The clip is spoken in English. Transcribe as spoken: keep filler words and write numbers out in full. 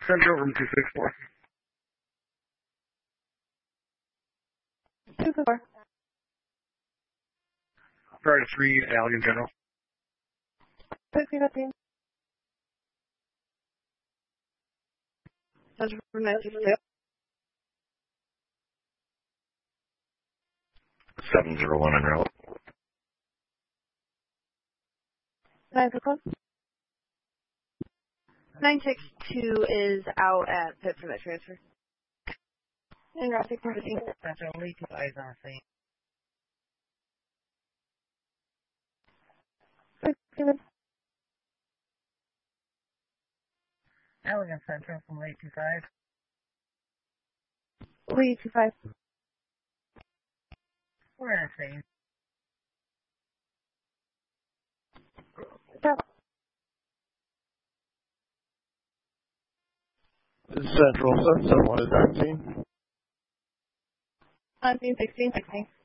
Central, room two six four. two six four. Priority three, Allegan General. fifteen fifteen. Central room nine six two. seven zero one en route. nine six one. nine six two is out at pit for that transfer. En route sixteen fifteen. Central, lead two eyes on the scene. fifteen. Allegan Central from late two five. Lead two five. We're in the scene. Bravo. Central seven seven one is on scene. On scene sixteen sixteen.